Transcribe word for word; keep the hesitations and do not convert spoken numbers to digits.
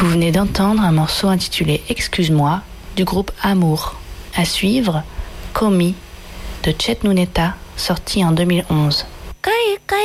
Vous venez d'entendre un morceau intitulé Excuse-moi du groupe Amour. À suivre, Komi de Chet Nuneta, sorti en deux mille onze.